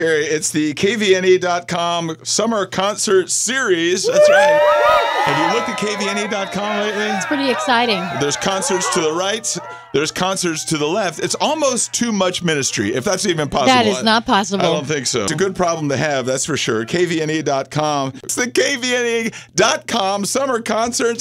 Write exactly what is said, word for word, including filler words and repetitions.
Gary, it's the K V N E dot com Summer Concert Series. That's right. Have you looked at K V N E dot com lately? It's pretty exciting. There's concerts to the right. There's concerts to the left. It's almost too much ministry, if that's even possible. That is not possible. I don't think so. It's a good problem to have, that's for sure. K V N E dot com. It's the K V N E dot com Summer Concert